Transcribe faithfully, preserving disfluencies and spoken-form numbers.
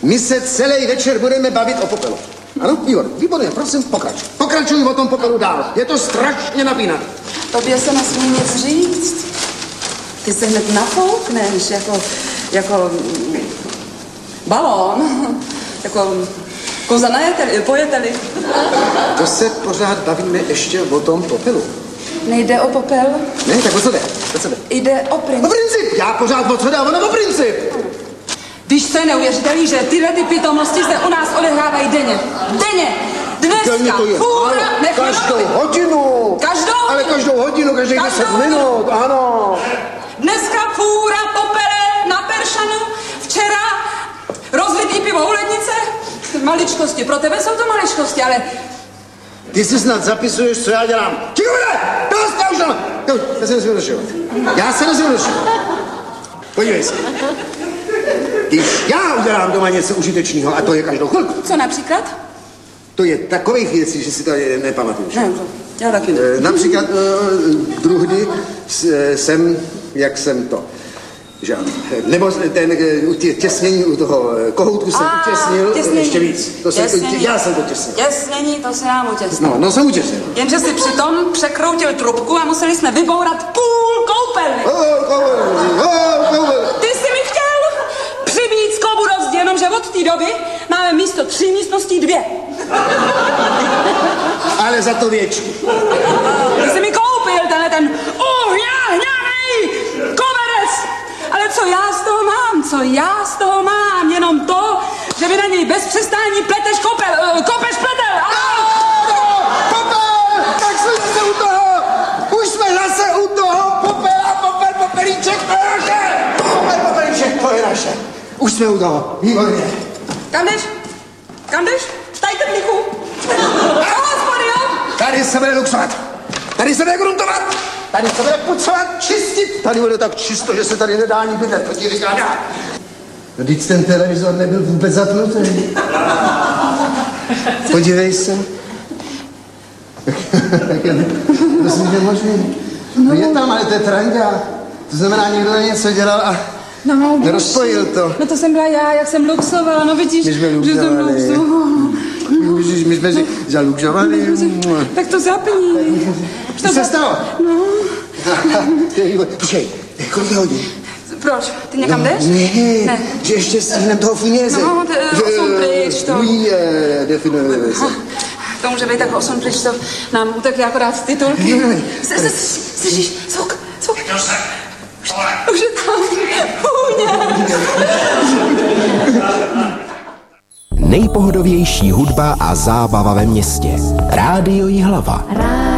My se celý večer budeme bavit o popelu. Ano, výborně, výborně, prosím, pokračuj. Pokračuj o tom popelu dál. Je to strašně napínavé. Tobě se nesmí nic říct. Ty se hned nafoukneš, jako, jako balón, jako koza na jeteli, pojeteli. To se pořád bavíme ještě o tom popelu. Nejde o popel? Ne, tak o co jde? O co jde? Jde o princip. O princip! Já pořád o co jde, ono o princip! Víš, co je neuvěřitelný, že tyhle ty pitomnosti se u nás odehrávají denně. Denně! Dneska! Fůra! Každou hodinu! Každou Ale hodinu! každou hodinu, každých deset minut, ano! Dneska fůra popele na Peršanu, včera rozlitý pivo u lednice. Maličkosti, pro tebe jsou to maličkosti, ale... Ty si snad zapisuješ, co já dělám. Ticho bude! Dost, já už dám! Já se nesmím došovat. Já se nesmím došovat. Podívej se. Když já udělám doma něco užitečného, a to je každou chvilku. Co například? To je takových věcí, že si to nepamatuješ. Ne, já taky ne. E, například e, druhdy jsem, jak jsem to, že nebo ten tě, těsnění u toho kohoutku jsem A, utěsnil těsnění. ještě víc. To jsem, Těsnění. já jsem to těsnil. Těsnění, to se nám utěsnil. No, no jsem utěsnil. Jenže si přitom překroutil trubku a museli jsme vybourat půl koupelny. Oh, koupelny, oh, koupelny. Ty jsi mi chtěl přibít sklobu rozdě, jenomže od té doby máme místo tří místností dvě. Ale za to větší. Ty jsi mi koupil tenhle ten uhňahňanej koberec. Ale co já z toho mám? Co já z toho mám? Jenom to, že vy na něj bez přestání pleteš kopel, uh, kopeš pletel. Popel! Tak jsme zase u toho! Už jsme zase u toho! Popela, popel, popelíček, to je naše! Popel, popelíček, to je naše! Už jsme u toho, výborně. Kam jdeš? Kam jdeš? Stajte plichu. Tady se bude luxovat. Tady se bude gruntovat. Tady se bude pucovat, čistit. Tady bude tak čisto, že se tady nedá ani bydlet. To ti říkám já. No, vždyť ten televizor nebyl vůbec zapnutý. Podívej se. Prosím, že možný. No je tam, ale to je tranga. To znamená, někdo na něco dělal a no, nerozpojil to. No to jsem byla já, jak jsem luxovala, no vidíš, my jsme že jsem luxovala. Ježiš, my jsme si zaluxovali. Tak to zapni. Co se stalo? No. Počkej, kolik je hodin? Proč? Ty někam jdeš? Ne, ne, že ještě stihneme toho Funěze. No, osm pryč, to. Oui, definujeme se. To může být tak osm pryč, to nám utekly akorát titulky. Slyšíš, zvuk, zvuk. Už je tam Funěz. Nejpohodovější hudba a zábava ve městě. Rádio Jihlava.